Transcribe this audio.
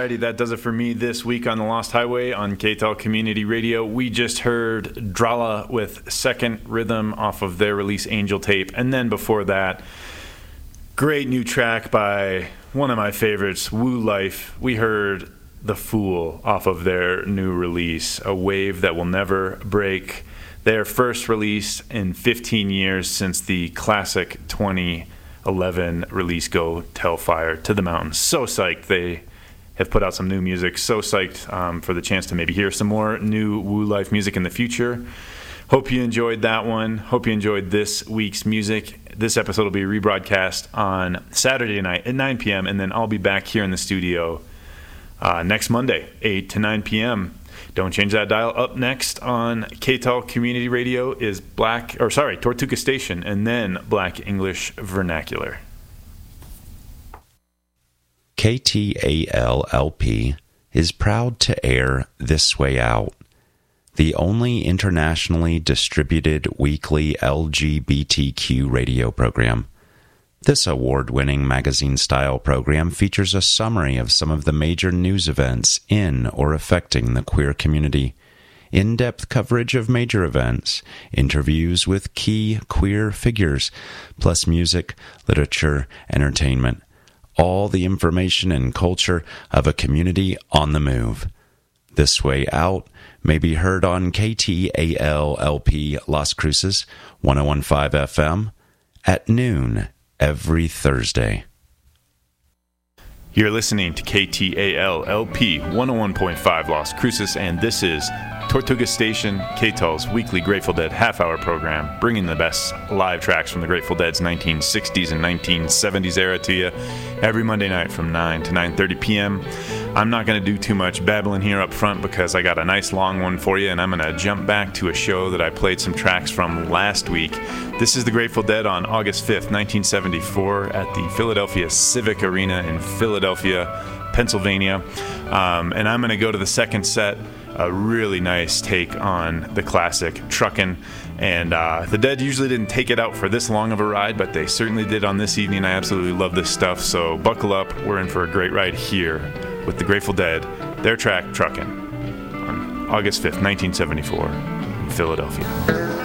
Alrighty, that does it for me this week on The Lost Highway on KTEL Community Radio. We just heard Drala with Second Rhythm off of their release Angel Tape. And then before that, great new track by one of my favorites, Woo Life. We heard The Fool off of their new release, A Wave That Will Never Break. Their first release in 15 years since the classic 2011 release, Go Tell Fire to the Mountains. So psyched they have put out some new music. So psyched for the chance to maybe hear some more new Woo Life music in the future. Hope you enjoyed that one. Hope you enjoyed this week's music. This episode will be rebroadcast on Saturday night at 9 p.m., and then I'll be back here in the studio next Monday, 8 to 9 p.m. Don't change that dial. Up next on KTEL Community Radio is Tortuga Station, and then Black English Vernacular. KTAL-LP is proud to air This Way Out, the only internationally distributed weekly LGBTQ radio program. This award-winning magazine-style program features a summary of some of the major news events in or affecting the queer community, in-depth coverage of major events, interviews with key queer figures, plus music, literature, entertainment, all the information and culture of a community on the move. This Way Out may be heard on KTAL-LP Las Cruces 101.5 FM at noon every Thursday. You're listening to KTAL-LP 101.5 Las Cruces, and this is Tortuga Station, KTEL's weekly Grateful Dead half-hour program, bringing the best live tracks from the Grateful Dead's 1960s and 1970s era to you every Monday night from 9 to 9:30 p.m. I'm not going to do too much babbling here up front because I got a nice long one for you, and I'm going to jump back to a show that I played some tracks from last week. This is the Grateful Dead on August 5th, 1974 at the Philadelphia Civic Arena in Philadelphia, Pennsylvania. And I'm going to go to the second set, a really nice take on the classic Truckin'. And the Dead usually didn't take it out for this long of a ride, but they certainly did on this evening. I absolutely love this stuff, so buckle up. We're in for a great ride here with the Grateful Dead, their track Truckin' on August 5th, 1974 in Philadelphia.